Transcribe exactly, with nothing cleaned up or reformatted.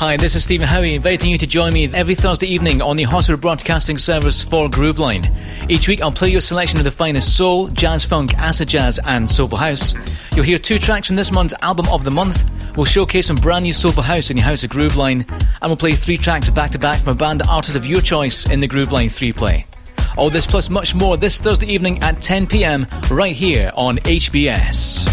Hi, this is Stephen Howie, inviting you to join me every Thursday evening on the Hospital Broadcasting Service for Grooveline. Each week I'll play you a selection of the finest soul, jazz funk, acid jazz and soulful house. You'll hear two tracks from this month's album of the month. We'll showcase some brand new soulful house in the House of Grooveline, and we'll play three tracks back to back from a band artist of your choice in the Grooveline three play. All this plus much more this Thursday evening at ten p m right here on H B S.